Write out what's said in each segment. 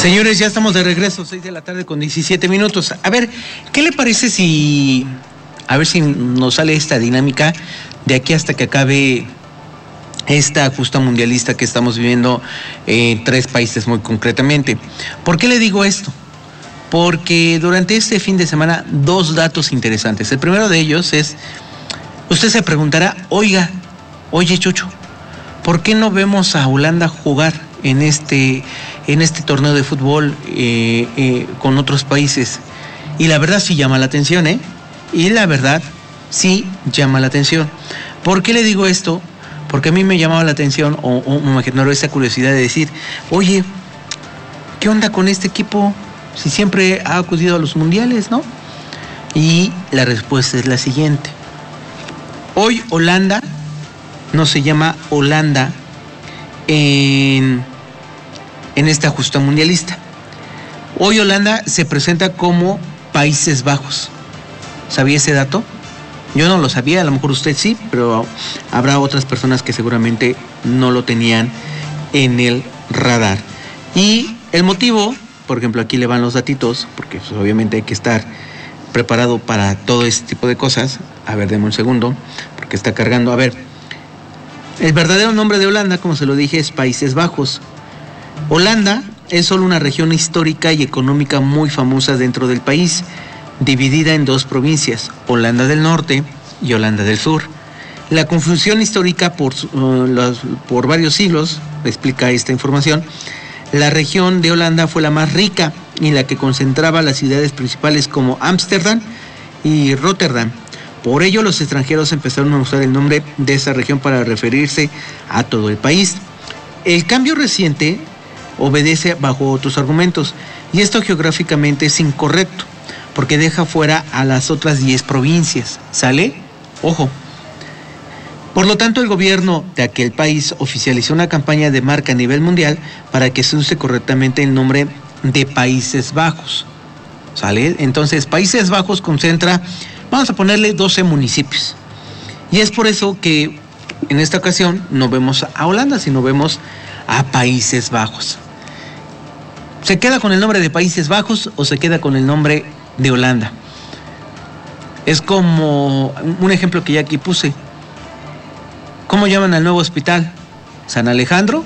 Señores, ya estamos de regreso, 6 de la tarde con 17 minutos. A ver, ¿qué le parece si... A ver si nos sale esta dinámica de aquí hasta que acabe esta justa mundialista que estamos viviendo en 3 países muy concretamente? ¿Por qué le digo esto? Porque durante este fin de semana, 2 datos interesantes. El primero de ellos es, usted se preguntará, oye Chucho, ¿por qué no vemos a Holanda jugar en este torneo de fútbol con otros países? Y la verdad sí llama la atención, ¿eh? Y la verdad sí llama la atención. ¿Por qué le digo esto? Porque a mí me llamaba la atención o me generó esa curiosidad de decir, oye, ¿qué onda con este equipo? Si siempre ha acudido a los mundiales, ¿no? Y la respuesta es la siguiente. Hoy Holanda no se llama Holanda en esta justa mundialista. Hoy Holanda se presenta como Países Bajos. ¿Sabía ese dato? Yo no lo sabía, a lo mejor usted sí, pero habrá otras personas que seguramente no lo tenían en el radar. Y el motivo, por ejemplo, aquí le van los datitos, porque pues, obviamente hay que estar preparado para todo este tipo de cosas. A ver, deme un segundo, porque está cargando. A ver, el verdadero nombre de Holanda, como se lo dije, es Países Bajos. Holanda es solo una región histórica y económica muy famosa dentro del país, dividida en 2 provincias, Holanda del Norte y Holanda del Sur. La confusión histórica por varios siglos, explica esta información, la región de Holanda fue la más rica y la que concentraba las ciudades principales como Ámsterdam y Rotterdam. Por ello, los extranjeros empezaron a usar el nombre de esa región para referirse a todo el país. El cambio reciente obedece bajo otros argumentos, y esto geográficamente es incorrecto, porque deja fuera a las otras 10 provincias. ¿Sale? Ojo. Por lo tanto, el gobierno de aquel país oficializó una campaña de marca a nivel mundial para que se use correctamente el nombre de Países Bajos. ¿Sale? Entonces, Países Bajos concentra, vamos a ponerle 12 municipios. Y es por eso que en esta ocasión no vemos a Holanda, sino vemos a Países Bajos. ¿Se queda con el nombre de Países Bajos o se queda con el nombre de Holanda? Es como un ejemplo que ya aquí puse. ¿Cómo llaman al nuevo hospital? ¿San Alejandro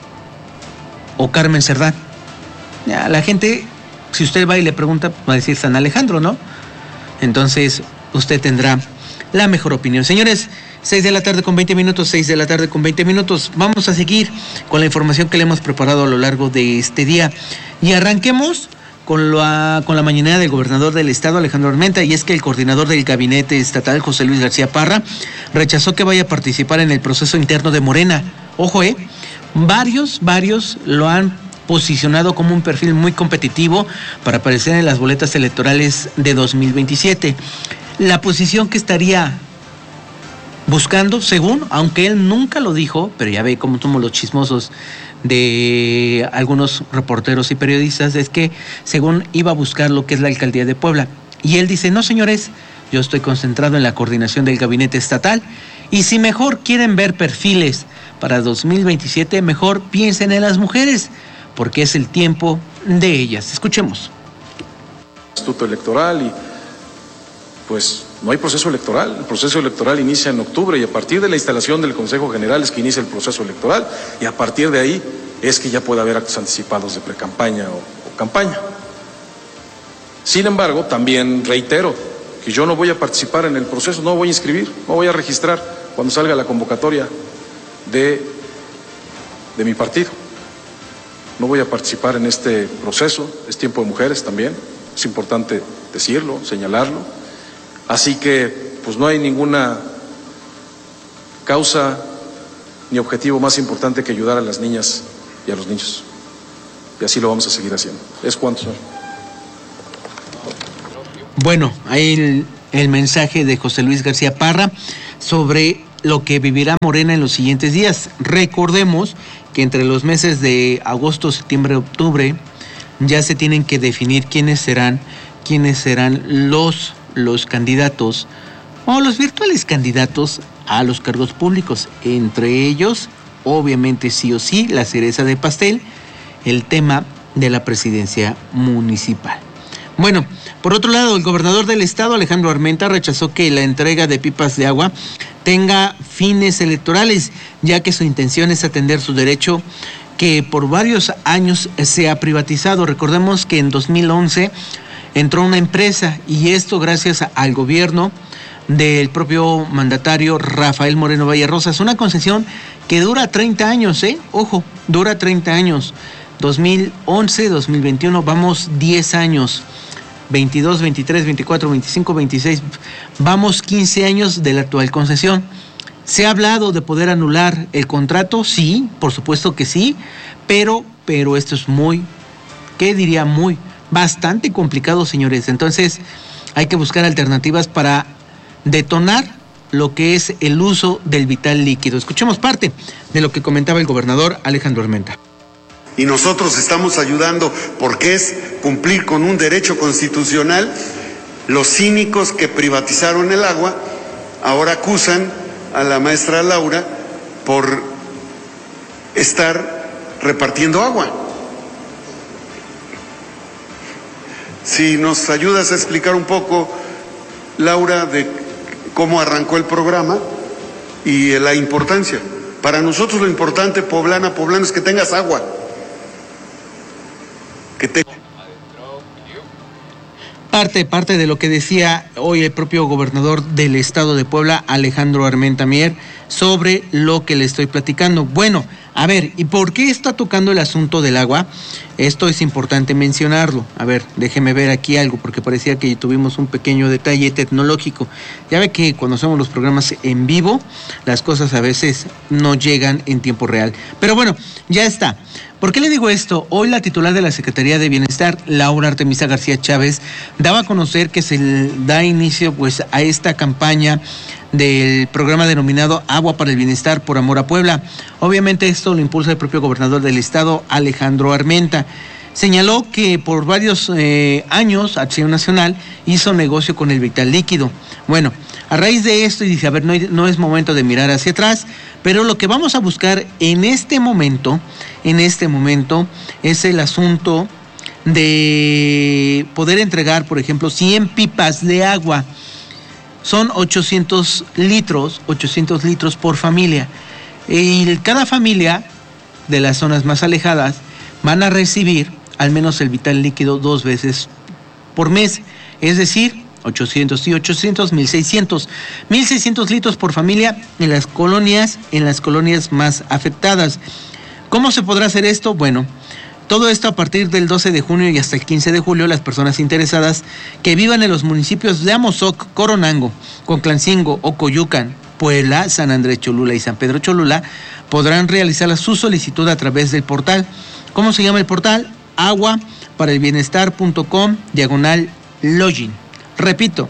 o Carmen Cerdán? Ya, la gente, si usted va y le pregunta, va a decir San Alejandro, ¿no? Entonces, usted tendrá la mejor opinión. Señores, 6 de la tarde con 20 minutos, 6 de la tarde con 20 minutos. Vamos a seguir con la información que le hemos preparado a lo largo de este día. Y arranquemos con la mañanera del gobernador del estado, Alejandro Armenta, y es que el coordinador del gabinete estatal, José Luis García Parra, rechazó que vaya a participar en el proceso interno de Morena. Ojo, varios lo han posicionado como un perfil muy competitivo para aparecer en las boletas electorales de 2027. La posición que estaría buscando, según, aunque él nunca lo dijo, pero ya ve cómo somos los chismosos de algunos reporteros y periodistas, es que según iba a buscar lo que es la alcaldía de Puebla. Y él dice, no señores, yo estoy concentrado en la coordinación del gabinete estatal, y si mejor quieren ver perfiles para 2027, mejor piensen en las mujeres, porque es el tiempo de ellas. Escuchemos. Instituto Electoral y pues no hay proceso electoral. El proceso electoral inicia en octubre y a partir de la instalación del Consejo General es que inicia el proceso electoral y a partir de ahí es que ya puede haber actos anticipados de precampaña o campaña. Sin embargo, también reitero que yo no voy a participar en el proceso, no voy a inscribir, no voy a registrar cuando salga la convocatoria de mi partido. No voy a participar en este proceso, es tiempo de mujeres también, es importante decirlo, señalarlo. Así que, pues no hay ninguna causa ni objetivo más importante que ayudar a las niñas y a los niños. Y así lo vamos a seguir haciendo. ¿Es cuánto, señor? Bueno, ahí el mensaje de José Luis García Parra sobre lo que vivirá Morena en los siguientes días. Recordemos que entre los meses de agosto, septiembre, octubre, ya se tienen que definir quiénes serán los candidatos o los virtuales candidatos a los cargos públicos. Entre ellos, obviamente sí o sí, la cereza de pastel, el tema de la presidencia municipal. Bueno, por otro lado, el gobernador del estado, Alejandro Armenta, rechazó que la entrega de pipas de agua tenga fines electorales, ya que su intención es atender su derecho que por varios años se ha privatizado. Recordemos que en 2011 entró una empresa, y esto gracias al gobierno del propio mandatario Rafael Moreno Vallarrosas. Una concesión que dura 30 años, ojo, dura 30 años. 2011, 2021, vamos 10 años. 22, 23, 24, 25, 26, vamos 15 años de la actual concesión. ¿Se ha hablado de poder anular el contrato? Sí, por supuesto que sí, pero esto es bastante complicado, señores. Entonces, hay que buscar alternativas para detonar lo que es el uso del vital líquido. Escuchemos parte de lo que comentaba el gobernador Alejandro Armenta. Y nosotros estamos ayudando porque es cumplir con un derecho constitucional. Los cínicos que privatizaron el agua ahora acusan a la maestra Laura por estar repartiendo agua. Si nos ayudas a explicar un poco, Laura, de cómo arrancó el programa y la importancia. Para nosotros lo importante, poblano, es que tengas agua. Parte de lo que decía hoy el propio gobernador del estado de Puebla, Alejandro Armenta Mier, sobre lo que le estoy platicando. Bueno, a ver, ¿y por qué está tocando el asunto del agua? Esto es importante mencionarlo. A ver, déjeme ver aquí algo, porque parecía que tuvimos un pequeño detalle tecnológico. Ya ve que cuando hacemos los programas en vivo, las cosas a veces no llegan en tiempo real. Pero bueno, ya está. ¿Por qué le digo esto? Hoy la titular de la Secretaría de Bienestar, Laura Artemisa García Chávez, daba a conocer que se da inicio pues a esta campaña del programa denominado Agua para el Bienestar por Amor a Puebla. Obviamente esto lo impulsa el propio gobernador del estado, Alejandro Armenta. Señaló que por varios años Acción Nacional hizo negocio con el vital líquido. Bueno, a raíz de esto, y dice, a ver, no es momento de mirar hacia atrás, pero lo que vamos a buscar en este momento es el asunto de poder entregar, por ejemplo, 100 pipas de agua. Son 800 litros por familia. Y cada familia de las zonas más alejadas van a recibir al menos el vital líquido 2 veces por mes. Es decir, 800 y 800, 1600. 1600 litros por familia en las colonias más afectadas. ¿Cómo se podrá hacer esto? Bueno, todo esto a partir del 12 de junio y hasta el 15 de julio, las personas interesadas que vivan en los municipios de Amozoc, Coronango, Conclancingo, Ocoyucan, Puebla, San Andrés Cholula y San Pedro Cholula podrán realizar su solicitud a través del portal. ¿Cómo se llama el portal? aguaparaelbienestar.com/login. Repito,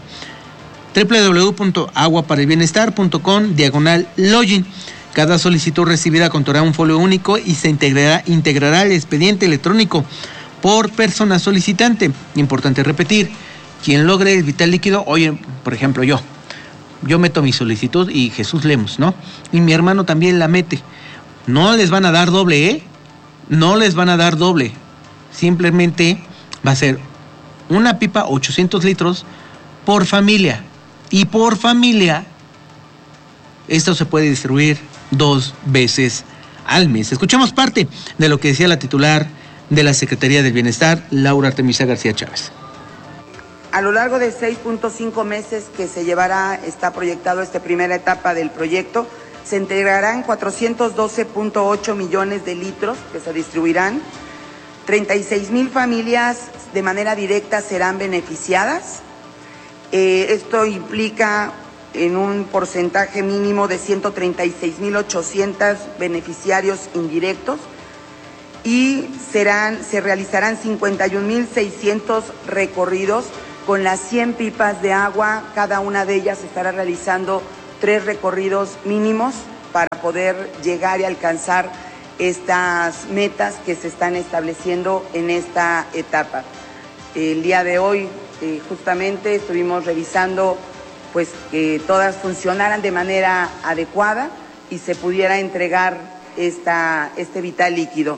www.aguaparaelbienestar.com/login. Cada solicitud recibida contará un folio único y se integrará el expediente electrónico por persona solicitante. Importante repetir, quien logre el vital líquido, oye, por ejemplo yo meto mi solicitud y Jesús Lemos, ¿no? Y mi hermano también la mete. No les van a dar doble, no les van a dar doble. Simplemente va a ser una pipa 800 litros por familia. Y por familia, esto se puede distribuir 2 veces al mes. Escuchamos parte de lo que decía la titular de la Secretaría del Bienestar, Laura Artemisa García Chávez. A lo largo de 6.5 meses que está proyectado esta primera etapa del proyecto, se integrarán 412.8 millones de litros que se distribuirán. 36,000 familias de manera directa serán beneficiadas. Esto implica en un porcentaje mínimo de 136,800 beneficiarios indirectos y se realizarán 51,600 recorridos con las 100 pipas de agua. Cada una de ellas estará realizando 3 recorridos mínimos para poder llegar y alcanzar estas metas que se están estableciendo en esta etapa. El día de hoy justamente estuvimos revisando pues que todas funcionaran de manera adecuada y se pudiera entregar este vital líquido.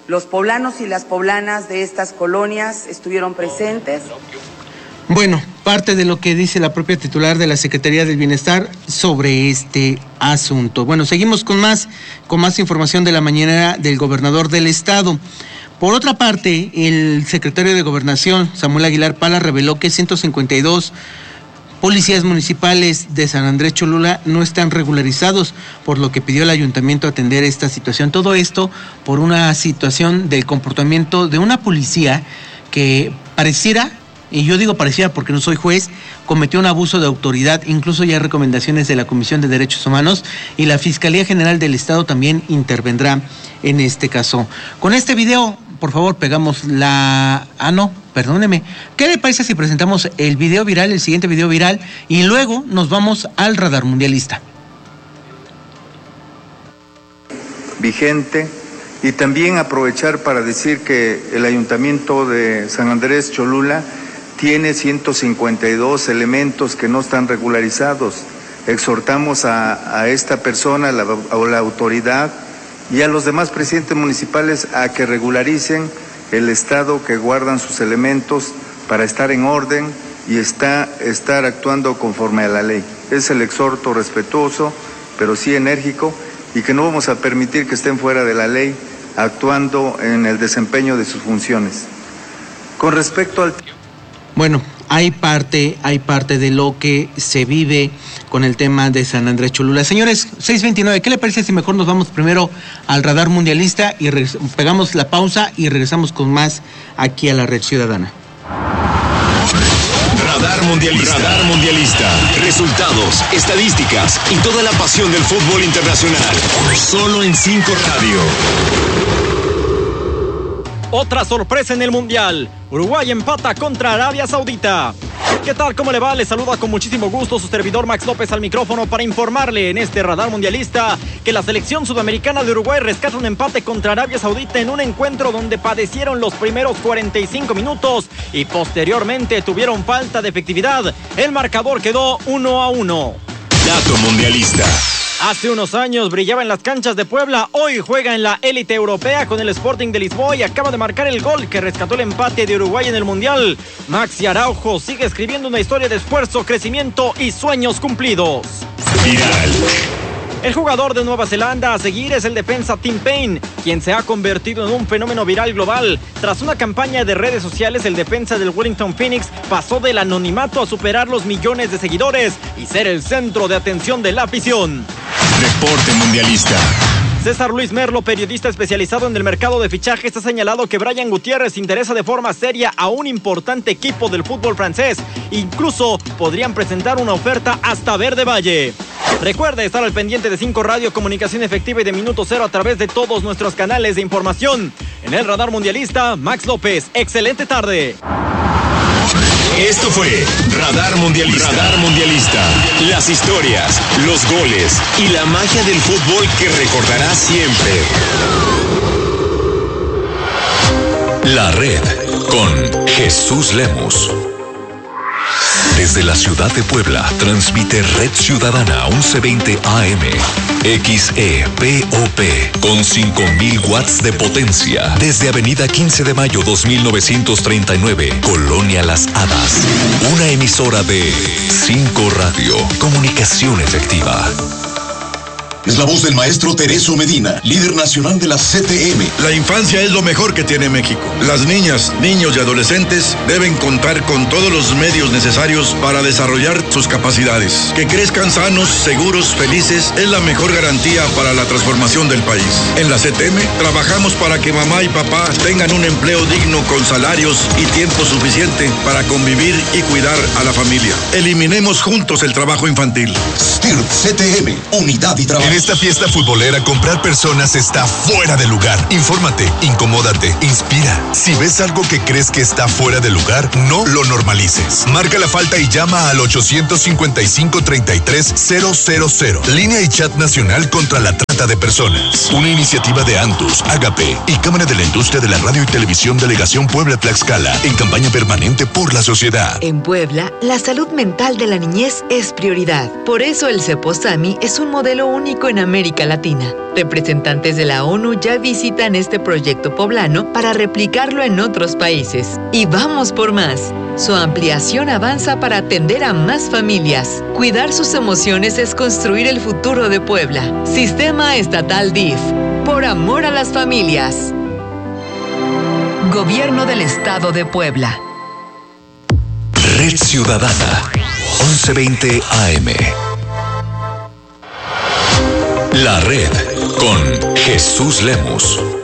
Los poblanos y las poblanas de estas colonias estuvieron presentes. Bueno, parte de lo que dice la propia titular de la Secretaría del Bienestar sobre este asunto. Bueno, seguimos con más información de la mañanera del gobernador del estado. Por otra parte, el secretario de Gobernación, Samuel Aguilar Pala, reveló que 152 policías municipales de San Andrés Cholula no están regularizados, por lo que pidió al ayuntamiento atender esta situación. Todo esto por una situación del comportamiento de una policía que pareciera, y yo digo pareciera porque no soy juez, cometió un abuso de autoridad. Incluso ya hay recomendaciones de la Comisión de Derechos Humanos y la Fiscalía General del Estado también intervendrá en este caso. Con este video, por favor, pegamos perdóneme. ¿Qué le parece si presentamos el video viral, el siguiente video viral, y luego nos vamos al radar mundialista? Vigente. Y también aprovechar para decir que el Ayuntamiento de San Andrés Cholula tiene 152 elementos que no están regularizados. Exhortamos a esta persona, a la autoridad y a los demás presidentes municipales a que regularicen el estado que guardan sus elementos para estar en orden y estar actuando conforme a la ley. Es el exhorto respetuoso, pero sí enérgico, y que no vamos a permitir que estén fuera de la ley actuando en el desempeño de sus funciones. Con respecto al... Bueno, hay parte de lo que se vive con el tema de San Andrés Cholula. Señores, 6:29, ¿qué le parece si mejor nos vamos primero al radar mundialista y pegamos la pausa y regresamos con más aquí a la Red Ciudadana? Radar Mundialista. Resultados, estadísticas y toda la pasión del fútbol internacional. Solo en 5 Radio. Otra sorpresa en el Mundial. Uruguay empata contra Arabia Saudita. ¿Qué tal? ¿Cómo le va? Le saluda con muchísimo gusto su servidor Max López al micrófono para informarle en este radar mundialista que la selección sudamericana de Uruguay rescata un empate contra Arabia Saudita en un encuentro donde padecieron los primeros 45 minutos y posteriormente tuvieron falta de efectividad. El marcador quedó 1-1. Dato mundialista. Hace unos años brillaba en las canchas de Puebla, hoy juega en la élite europea con el Sporting de Lisboa y acaba de marcar el gol que rescató el empate de Uruguay en el Mundial. Maxi Araujo sigue escribiendo una historia de esfuerzo, crecimiento y sueños cumplidos. Viral. El jugador de Nueva Zelanda a seguir es el defensa Tim Payne, quien se ha convertido en un fenómeno viral global. Tras una campaña de redes sociales, el defensa del Wellington Phoenix pasó del anonimato a superar los millones de seguidores y ser el centro de atención de la afición. Deporte mundialista. César Luis Merlo, periodista especializado en el mercado de fichajes, ha señalado que Brian Gutiérrez interesa de forma seria a un importante equipo del fútbol francés. Incluso podrían presentar una oferta hasta Verde Valle. Recuerde estar al pendiente de 5 Radio, comunicación efectiva y de Minuto Cero a través de todos nuestros canales de información. En el radar mundialista, Max López. Excelente tarde. Esto fue Radar Mundialista. Las historias, los goles y la magia del fútbol que recordarás siempre. La Red con Jesús Lemos. Desde la ciudad de Puebla, transmite Red Ciudadana 1120 AM, XEPOP, con 5000 watts de potencia. Desde Avenida 15 de Mayo 2939, Colonia Las Hadas. Una emisora de 5 Radio, comunicación efectiva. Es la voz del maestro Tereso Medina, líder nacional de la CTM. La infancia es lo mejor que tiene México. Las niñas, niños y adolescentes deben contar con todos los medios necesarios para desarrollar sus capacidades. Que crezcan sanos, seguros, felices es la mejor garantía para la transformación del país. En la CTM trabajamos para que mamá y papá tengan un empleo digno con salarios y tiempo suficiente para convivir y cuidar a la familia. Eliminemos juntos el trabajo infantil. STIRT CTM, unidad y trabajo. En esta fiesta futbolera, comprar personas está fuera de lugar. Infórmate, incomódate, inspira. Si ves algo que crees que está fuera de lugar, no lo normalices. Marca la falta y llama al 855-33-000. Línea y chat nacional contra la trata de personas. Una iniciativa de Antus, Agape y Cámara de la Industria de la Radio y Televisión Delegación Puebla-Tlaxcala, en campaña permanente por la sociedad. En Puebla, la salud mental de la niñez es prioridad. Por eso el Ceposami es un modelo único único en América Latina. Representantes de la ONU ya visitan este proyecto poblano para replicarlo en otros países. Y vamos por más. Su ampliación avanza para atender a más familias. Cuidar sus emociones es construir el futuro de Puebla. Sistema Estatal DIF. Por amor a las familias. Gobierno del Estado de Puebla. Red Ciudadana, 1120 AM. La Red con Jesús Lemus.